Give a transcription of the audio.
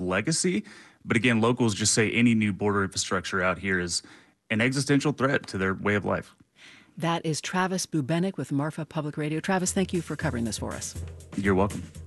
legacy. But again, locals just say any new border infrastructure out here is an existential threat to their way of life. That is Travis Bubenik with Marfa Public Radio. Travis, thank you for covering this for us. You're welcome.